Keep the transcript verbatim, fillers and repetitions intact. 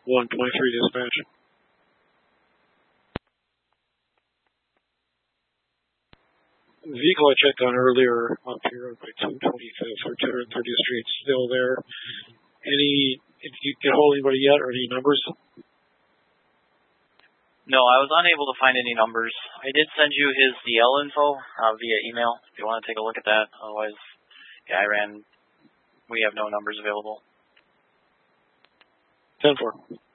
one twenty-three dispatch. The vehicle I checked on earlier up here by two twenty-fifth or two hundred thirtieth Street still there. Any, did you get hold of anybody yet or any numbers? No, I was unable to find any numbers. I did send you his D L info uh, via email if you want to take a look at that. Otherwise, yeah, I ran, we have no numbers available. ten four.